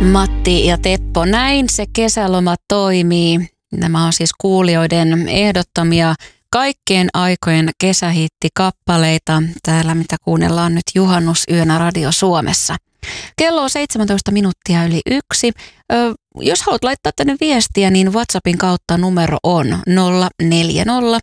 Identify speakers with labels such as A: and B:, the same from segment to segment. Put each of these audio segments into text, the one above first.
A: Matti ja Teppo, näin se kesäloma toimii. Nämä on siis kuulijoiden ehdottomia kaikkien aikojen kesähittikappaleita. Täällä mitä kuunnellaan nyt juhannusyönä Radio Suomessa. Kello on 17 minuuttia yli 1. Jos haluat laittaa tänne viestiä, niin WhatsAppin kautta numero on 040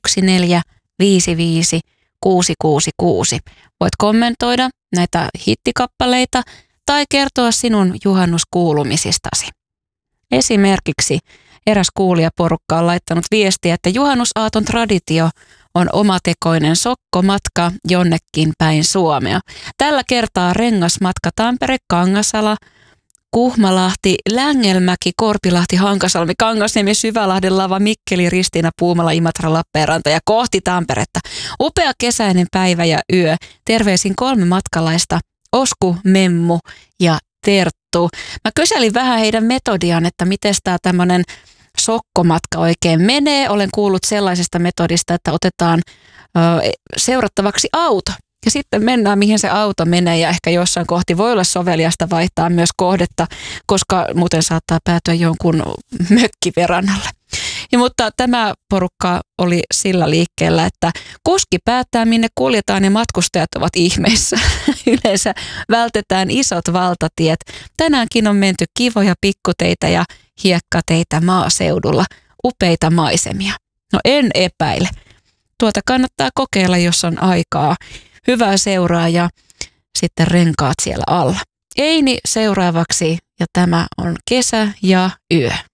A: 1455 666. Voit kommentoida näitä hittikappaleita tai kertoa sinun juhannuskuulumisistasi. Esimerkiksi eräs kuulijaporukka on laittanut viestiä, että juhannusaaton traditio on omatekoinen sokkomatka jonnekin päin Suomea. Tällä kertaa rengasmatka Tampere, Kangasala, Kuhmalahti, Längelmäki, Korpilahti, Hankasalmi, Kangasniemi, Syvälahden lava, Mikkeli, Ristiina, Puumala, Imatra, Lappeenranta ja kohti Tamperetta. Upea kesäinen päivä ja yö. Terveisin 3 matkalaista, Osku, Memmu ja Terttu. Mä kyselin vähän heidän metodiaan, että miten tämä tämmöinen sokkomatka oikein menee. Olen kuullut sellaisesta metodista, että otetaan seurattavaksi auto. Ja sitten mennään, mihin se auto menee, ja ehkä jossain kohti voi olla soveliasta vaihtaa myös kohdetta, koska muuten saattaa päätyä jonkun mökkiverannalle. Mutta tämä porukka oli sillä liikkeellä, että kuski päättää, minne kuljetaan, ja matkustajat ovat ihmeissä. Yleensä vältetään isot valtatiet. Tänäänkin on menty kivoja pikkuteitä ja hiekkateitä maaseudulla. Upeita maisemia. No en epäile. Tuota kannattaa kokeilla, jos on aikaa. Hyvää seuraa ja sitten renkaat siellä alla. Eini seuraavaksi, ja tämä on Kesä ja yö.